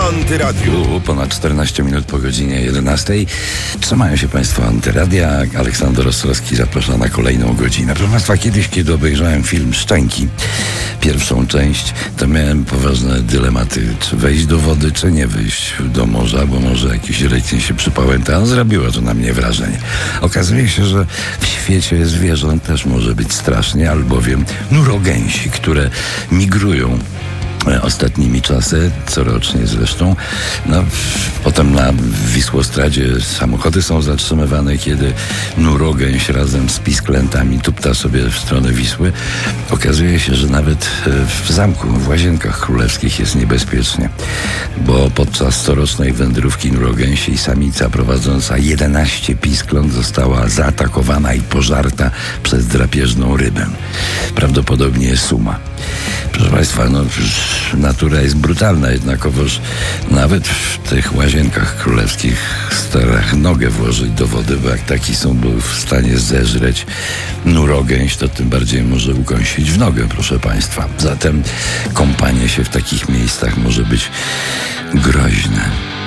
Antyradiu. Ponad 14 minut po godzinie 11. Trzymają się Państwo Antyradia. Aleksander Ostrowski zaprasza na kolejną godzinę. Proszę Państwa, kiedyś, kiedy obejrzałem film Szczęki, pierwszą część, to miałem poważne dylematy, czy wejść do wody, czy nie wyjść do morza, bo może jakiś rejting się przypałęta. Zrobiło to na mnie wrażenie. Okazuje się, że w świecie zwierząt też może być strasznie, albowiem nurogęsi, które migrują ostatnimi czasy, corocznie zresztą. Potem na Wisłostradzie samochody są zatrzymywane, kiedy nurogęś razem z pisklętami tupta sobie w stronę Wisły. Okazuje się, że nawet w zamku, w Łazienkach Królewskich jest niebezpiecznie, bo podczas corocznej wędrówki nurogęsiej samica prowadząca 11 piskląt została zaatakowana i pożarta przez drapieżną rybę. Prawdopodobnie suma. Proszę Państwa, natura jest brutalna, jednakowoż nawet w tych Łazienkach Królewskich starach nogę włożyć do wody, bo jak taki był w stanie zeżreć nurogęś, to tym bardziej może ukąsić w nogę, proszę Państwa. Zatem kąpanie się w takich miejscach może być groźne.